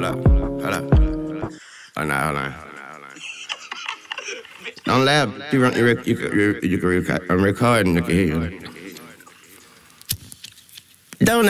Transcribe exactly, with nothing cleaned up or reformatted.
up, hold up. Oh, no, hold on. Don't laugh. You, run, you, you, you, you can record. I'm recording. You can hear you. Don't